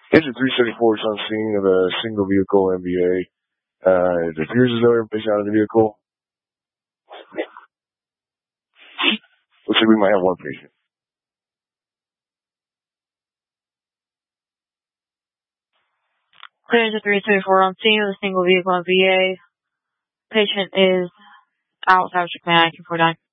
Agent 374 is on scene of a single vehicle MVA. It appears as though every patient out of the vehicle. Looks like we might have one patient. Agent 374 on scene of a single vehicle MVA. Patient is out, South Chicago 949.